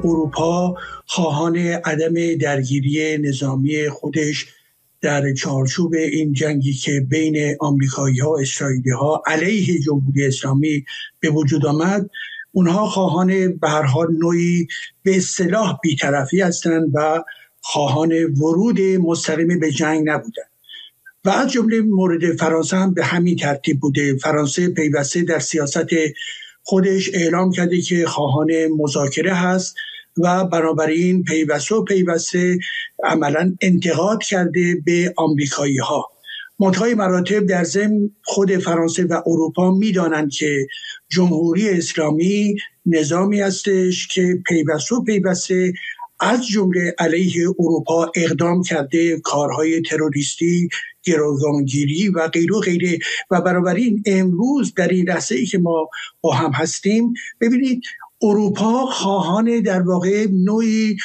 اروپا خواهان عدم درگیری نظامی خودش در چارچوب این جنگی که بین آمریکایی‌ها و اسرائیلی‌ها علیه جمهوری اسلامی به وجود آمد، اونها خواهان به هر حال نوعی به اصطلاح بی‌طرفی هستند و خواهان ورود مستقیم به جنگ نبودند. و از جمله مورد فرانسه هم به همین ترتیب بوده. فرانسه پیوسته در سیاست خودش اعلام کرده که خواهان مذاکره هست و بنابراین پیوسته عملاً انتقاد کرده به آمریکایی ها. منتهای مراتب در ضمن خود فرانسه و اروپا میدانند که جمهوری اسلامی نظامی هستش که پیوسته از جمله علیه اروپا اقدام کرده، کارهای تروریستی، گروگانگیری و غیره و بنابراین امروز در این لحظه‌ای که ما با هم هستیم، ببینید اروپا خواهان در واقع نوعی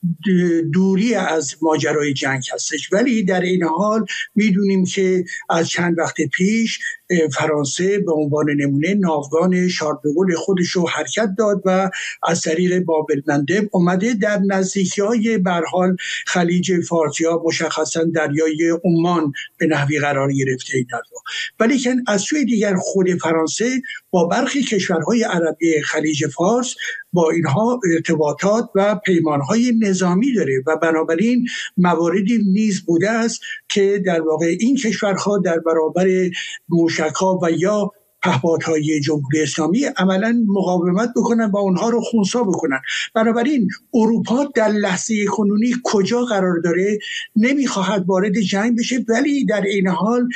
دوری از ماجرای جنگ هستش، ولی در این حال میدونیم که از چند وقت پیش فرانسه به عنوان نمونه ناوگان شارل د گل خودش رو حرکت داد و از طریق باب المندب اومده در نزدیکی‌های به هر حال خلیج فارس یا مشخصا دریای عمان به نحوی قرار گرفته این رو. ولی که از سوی دیگر خود فرانسه با برخی کشورهای عربی خلیج فارس با اینها ارتباطات و پیمانهای نظامی داره و بنابراین مواردی نیز بوده است که در واقع این کشورها در برابر موشک‌ها و یا پهپادهای جمهوری اسلامی عملاً مقاومت بکنن و اونها رو خنثی بکنن. بنابراین اروپا در لحظه کنونی کجا قرار داره؟ نمیخواهد وارد جنگ بشه، ولی در این حال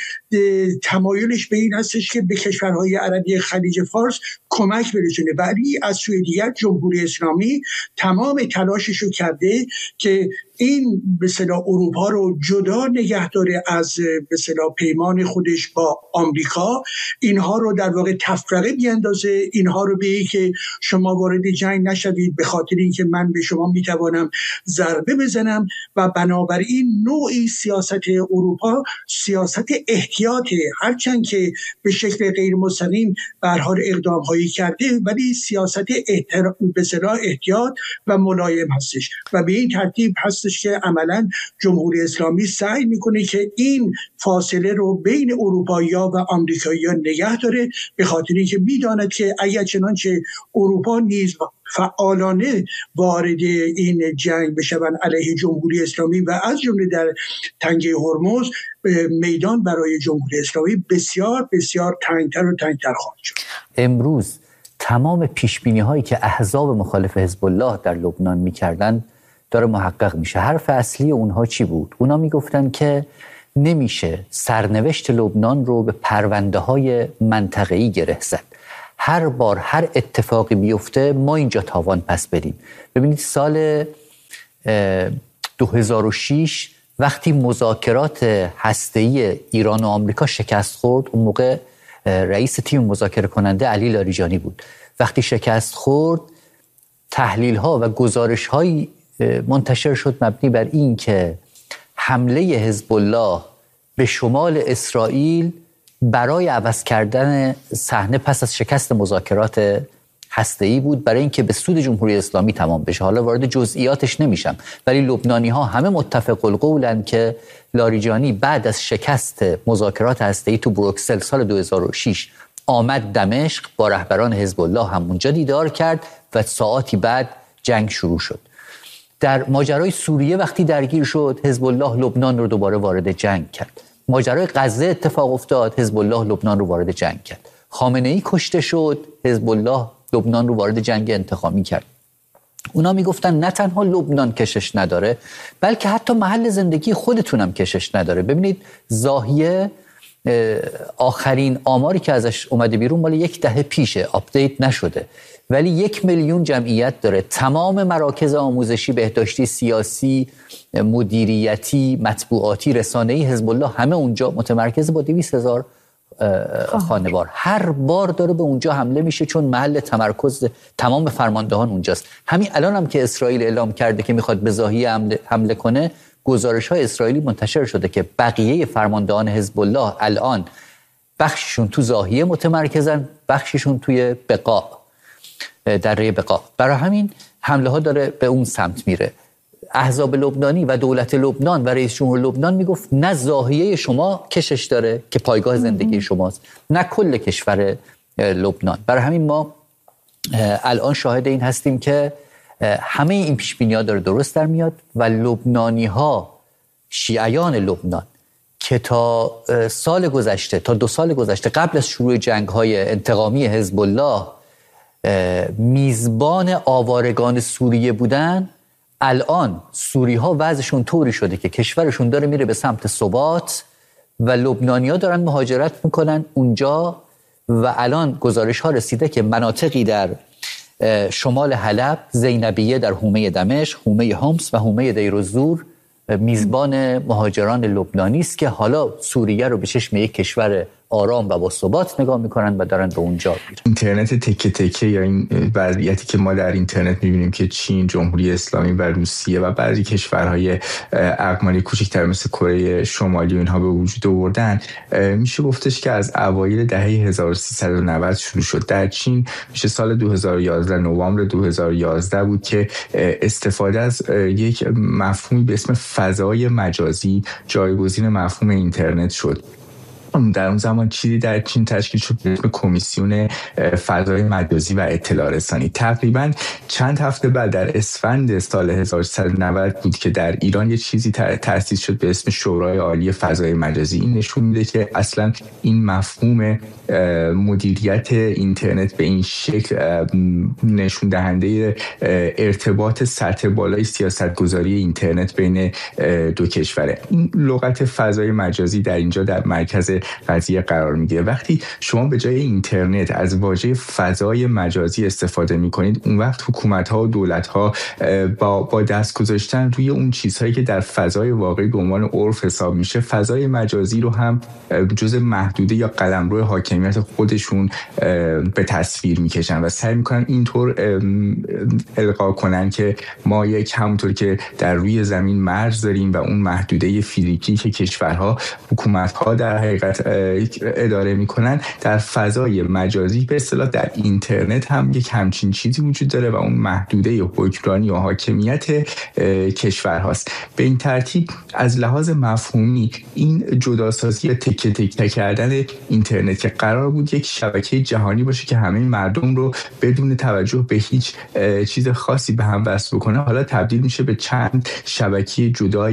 تمایلش به این هستش که به کشورهای عربی خلیج فارس کمک برسونه. ولی از سوی دیگر جمهوری اسلامی تمام تلاشش رو کرده که این به اصطلاح اروپا رو جدا نگه داره از به اصطلاح پیمان خودش با آمریکا، اینها رو در واقع تفرقه بیاندازه، اینها رو بگه که شما وارد جنگ نشوید به خاطر اینکه من به شما میتوانم ضربه بزنم و بنابراین نوعی سیاست اروپا سیاست احتیاطه، هرچند که به شکل غیر مستقیم به هر حال اقدام هایی کرده، ولی سیاست به اصطلاح احتیاط و ملایم هستش و به این ترتیب هست که عملاً جمهوری اسلامی سعی میکنه که این فاصله رو بین اروپایی‌ها و آمریکایی‌ها نگه داره، به خاطر اینکه میداند که اگر چنانچه اروپا نیز فعالانه وارد این جنگ بشوند علیه جمهوری اسلامی و از جمله در تنگه هرمز، میدان برای جمهوری اسلامی بسیار بسیار تنگتر و تنگتر خواهد شد. امروز تمام پیشبینی هایی که احزاب مخالف حزب الله در لبنان میکردن داره محقق میشه. حرف اصلی اونها چی بود؟ اونها میگفتن که نمیشه سرنوشت لبنان رو به پرونده های منطقه‌ای گره زد. هر بار هر اتفاقی بیفته ما اینجا تاوان پس بدیم. ببینید سال 2006 وقتی مذاکرات هسته‌ای ایران و آمریکا شکست خورد، اون موقع رئیس تیم مذاکره کننده علی لاریجانی بود. وقتی شکست خورد، تحلیل ها و گزارش های منتشر شد مبنی بر این که حمله حزب الله به شمال اسرائیل برای عوض کردن صحنه پس از شکست مذاکرات هسته‌ای بود، برای اینکه به سود جمهوری اسلامی تمام بشه. حالا وارد جزئیاتش نمیشم، ولی لبنانی ها همه متفق القولن که لاریجانی بعد از شکست مذاکرات هسته‌ای تو بروکسل سال 2006 آمد دمشق، با رهبران حزب الله همونجا دیدار کرد و ساعاتی بعد جنگ شروع شد. در ماجرای سوریه وقتی درگیر شد، حزب الله لبنان رو دوباره وارد جنگ کرد. ماجرای غزه اتفاق افتاد، حزب الله لبنان رو وارد جنگ کرد. خامنه‌ای کشته شد، حزب الله لبنان رو وارد جنگ انتقامی کرد. اونا میگفتن نه تنها لبنان کشش نداره، بلکه حتی محل زندگی خودتونم کشش نداره. ببینید زاهیه آخرین آماری که ازش اومده بیرون مال 10 پیشه، آپدیت نشده، ولی 1 میلیون جمعیت داره. تمام مراکز آموزشی، بهداشتی، سیاسی، مدیریتی، مطبوعاتی، رسانه‌ای حزب الله همه اونجا متمرکز با 200,000 خانوار. هر بار داره به اونجا حمله میشه چون محل تمرکز تمام فرماندهان اونجاست. همین الان هم که اسرائیل اعلام کرده که میخواد به زاهیه حمله کنه، گزارش‌های اسرائیلی منتشر شده که بقیه فرماندهان حزب الله الان بخششون تو زاهیه متمرکزن، بخششون توی بقاع. دره بقا. برای همین حمله ها داره به اون سمت میره. احزاب لبنانی و دولت لبنان و رئیس جمهور لبنان میگفت نه زاهیه شما کشش داره که پایگاه زندگی شماست، نه کل کشور لبنان. برای همین ما الان شاهد این هستیم که همه این پیش‌بینی‌ها داره درست در میاد و لبنانی‌ها، شیعیان لبنان که تا سال گذشته، تا 2 سال گذشته قبل از شروع جنگ‌های انتقامی حزب الله میزبان آوارگان سوریه بودن، الان سوری‌ها وضعشون طوری شده که کشورشون داره میره به سمت ثبات و لبنانی‌ها دارن مهاجرت میکنن اونجا و الان گزارش‌ها رسیده که مناطقی در شمال حلب، زینبیه در حومه دمشق، حومه حمص و حومه دیرالزور میزبان مهاجران لبنانی است که حالا سوریه رو به چشم یک کشور آرام و با ثبات نگاه میکنن و دارن به اونجا میرن. اینترنت تکه تکه یا این وضعیتی که ما در اینترنت میبینیم که چین، جمهوری اسلامی و روسیه و بعضی کشورهای اقماری کوچکتر مثل کره شمالی و اینها به وجود آوردن، میشه گفتش که از اوایل دهه 1390 شروع شد. در چین میشه سال 2011 نوامبر 2011 بود که استفاده از یک مفهومی به اسم فضای مجازی جایگزین مفهوم اینترنت شد. در اون زمان چیزی در چین تشکیل شد به اسم کمیسیون فضای مجازی و اطلاع رسانی. تقریبا چند هفته بعد در اسفند سال 1390 بود که در ایران یه چیزی تأسیس شد به اسم شورای عالی فضای مجازی. این نشون میده که اصلا این مفهوم مدیریت اینترنت به این شکل نشون دهنده ارتباط سطح بالای سیاستگذاری اینترنت بین دو کشوره. این لغت فضای مجازی در اینجا در مرکز قضیه قرار میگیره. وقتی شما به جای اینترنت از واژه فضای مجازی استفاده میکنید، اون وقت حکومت‌ها و دولت‌ها با دست گذاشتن روی اون چیزهایی که در فضای واقعی به عنوان عرف حساب میشه، فضای مجازی رو هم جزء محدوده یا قلمرو حاکمیت خودشون به تصویر میکشن و سعی میکنن اینطور القا کنن که ما یک همونطور که در روی زمین مرز داریم و اون محدوده فیزیکی که کشورها، حکومت‌ها در حقیقت اداره میکنن، در فضای مجازی به اصطلاح در اینترنت هم یک همچین چیزی وجود داره و اون محدوده حکمرانی و حاکمیت کشورهاست. به این ترتیب از لحاظ مفهومی این جداسازی یا تکه تکه کردن اینترنت که قرار بود یک شبکه جهانی باشه که همه مردم رو بدون توجه به هیچ چیز خاصی به هم وصل بکنه، حالا تبدیل میشه به چند شبکه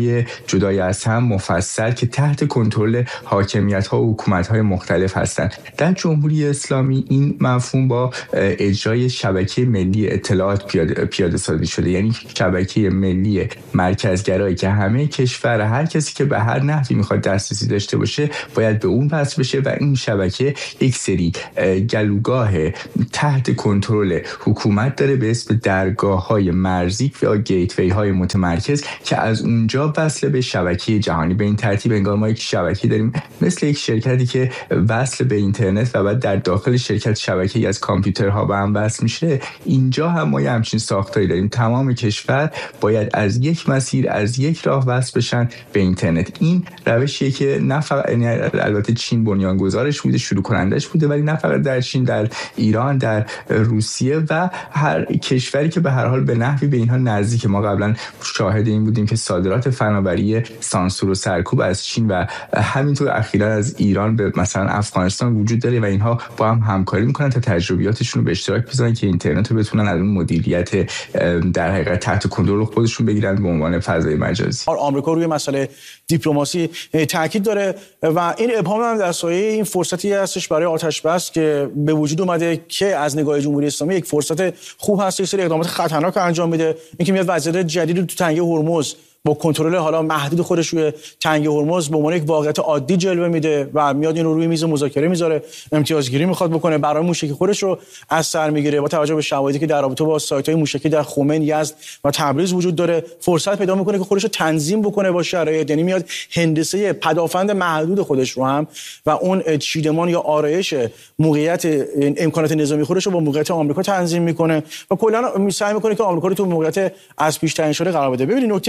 جدای از هم مفصل که تحت کنترل حاکمیت‌ها و حکومت‌های مختلف هستند. در جمهوری اسلامی این مفهوم با اجرای شبکه ملی اطلاعات پیاده سازی شده، یعنی شبکه ملی مرکزگرایی که همه کشور، هر کسی که به هر نحوی میخواد دسترسی داشته باشه باید به اون وصل بشه و این شبکه یک سری گلوگاه تحت کنترل حکومت داره به اسم درگاه‌های مرزی یا گیتوی‌های متمرکز که از اونجا وصل به شبکه جهانی. به این ترتیب انگار ما یک شبکه داریم مثل یک شرکتی که وصل به اینترنت و بعد در داخل شرکت شبکه‌ای از کامپیوترها به هم وصل میشه. اینجا هم ما همچین ساختاری داریم. تمام کشور باید از یک مسیر، از یک راه وصل بشن به اینترنت. این روشیه که نه فقط البته چین بنیانگذارش بوده، شروع کنندش بوده، ولی نه فقط در چین، در ایران، در روسیه و هر کشوری که به هر حال به نحوی به اینها نزدیک. ما قبلا شاهد این بودیم که صادرات فناوری سانسور و سرکوب از چین و همینطور اخیراً از ایران به مثلا افغانستان وجود داره و اینها با هم همکاری میکنن تا تجربیاتشون رو به اشتراک بذارن که اینترنت رو بتونن از اون مدیریت در حقیقت تحت کنترل خودشون بگیرن به عنوان فضای مجازی. آمریکا روی مسئله دیپلماسی تاکید داره و این ابهام هم در سایه این فرصتی هستش برای آتش بس که به وجود اومده که از نگاه جمهوری اسلامی یک فرصت خوب هست، یک سری اقدامات خطرناک انجام میده. اینکه میاد وضعیت جدید تو تنگه هرمز با کنترل حالا محدود خودش روی تنگه هرمز به عنوان یک واقعیت عادی جلوه میده و میاد این رو روی میز مذاکره میذاره، امتیازگیری میخواد بکنه، برای موشکی خودش رو از سر میگیره. با توجه به شواهدی که در رابطه با سایت‌های موشکی در خمین، یزد و تبریز وجود داره، فرصت پیدا میکنه که خودش رو تنظیم بکنه با شرایط. یعنی میاد هندسه پدافند محدود خودش رو هم و اون چیدمان یا آرایش موقعیت امکانات نظامی خودش رو با موقعیت آمریکا تنظیم میکنه و کلا سعی میکنه که آمریکا رو تو موقعیت از پیش تعیین شده قرار بده. ببینید نکته که من اینجا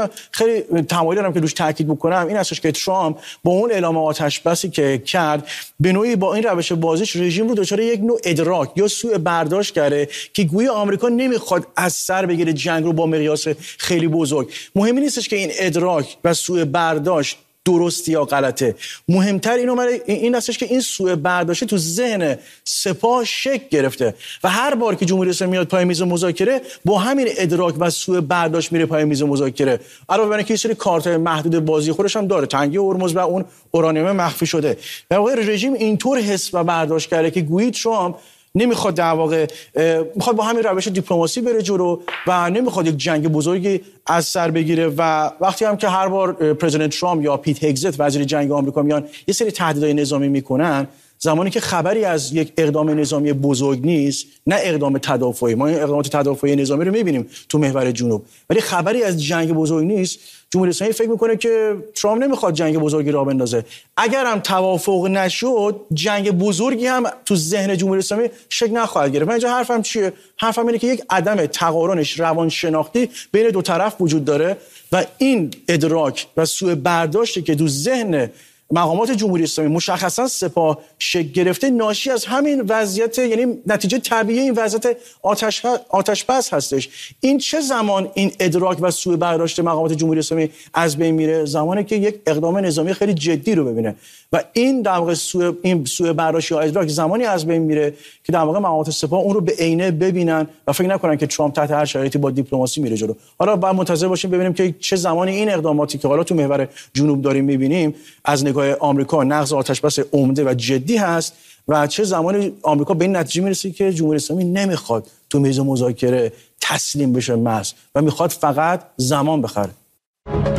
من خیلی تمایل دارم که روش تاکید بکنم این هستش که ترامپ با اون اعلام آتش بسی که کرد به نوعی با این روش بازیش رژیم رو دچار یک نوع ادراک یا سوء برداشت کرده که گویا آمریکا نمیخواد از سر بگیره جنگ رو با مقیاس خیلی بزرگ. مهم نیستش که این ادراک و سوء برداشت درستی یا غلطه، مهمتر این هستش که این سوء برداشت تو ذهن سپاه شکل گرفته و هر بار که جمهوری اسلامی میاد پای میز مذاکره با همین ادراک و سوء برداشت میره پای میز مذاکره. علاوه بر اینکه یه سری کارت‌های محدود بازی خودش هم داره، تنگی هرمز و اون اورانیوم مخفی شده. در واقع رژیم اینطور حس و برداشت کرده که گویی ترامپ نمیخواد در واقع میخواد با همین روش دیپلماسی بره جلو و نمیخواد یک جنگ بزرگی از سر بگیره و وقتی هم که هر بار پرزیدنت ترامپ یا پیت هگزت وزیر جنگ آمریکا میان یه سری تهدیدهای نظامی میکنن، زمانی که خبری از یک اقدام نظامی بزرگ نیست، نه اقدام تدافعی، ما این اقدامات تدافعی نظامی رو میبینیم تو محور جنوب، ولی خبری از جنگ بزرگ نیست، جمهوری اسلامی فکر میکنه که ترامپ نمیخواد جنگ بزرگی راه بندازه. اگر هم توافق نشد جنگ بزرگی هم تو ذهن جمهوری اسلامی شکل نخواهد گرفت. من اینجا حرفم چیه؟ حرفم اینه که یک عدم تقارنش روانشناختی بین دو طرف وجود داره و این ادراک و سوء برداشتی که تو ذهن مقامات جمهوری اسلامی مشخصا سپاه شکل گرفته ناشی از همین وضعیت، یعنی نتیجه طبیعی این وضعیت آتش بس هستش. این چه زمان این ادراک و سوء برداشت مقامات جمهوری اسلامی از بین میره؟ زمانی که یک اقدام نظامی خیلی جدی رو ببینه و این در واقع سوء برداشت یا ادراک زمانی از بین میره که در واقع مقامات سپاه اون رو به عینه ببینن و فکر نکنن که ترامپ تحت هر شرایطی با دیپلماسی میره جلو. حالا باید منتظر باشیم ببینیم که چه زمانی این اقداماتی که حالا تو محور جنوب داریم میبینیم از نگاه آمریکا نقض آتشبس عمده و جدی هست و چه زمانی آمریکا به این نتیجه میرسه که جمهوری اسلامی نمیخواد تو میز مذاکره تسلیم بشه و میخواد فقط زمان بخره.